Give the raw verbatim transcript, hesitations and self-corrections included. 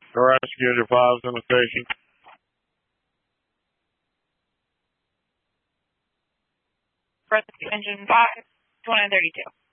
Rescue Unit five in the station. Rescue Engine five, twenty thirty-two.